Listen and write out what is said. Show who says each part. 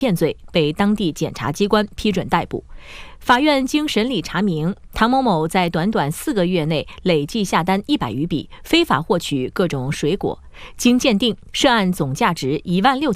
Speaker 1: 骗罪，被当地检察机关批准逮捕。法院经审理查明，唐某某在短短4个月内累计下单100余笔，非法获取各种水果。经鉴定，涉案总价值16000